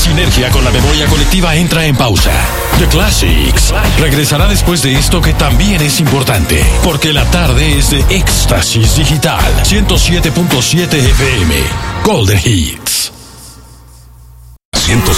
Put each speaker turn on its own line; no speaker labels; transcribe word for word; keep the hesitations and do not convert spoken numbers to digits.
sinergia con la memoria colectiva entra en pausa. The Classics regresará después de esto que también es importante, porque la tarde es de Éxtasis Digital. ciento siete punto siete F M. Golden Hits.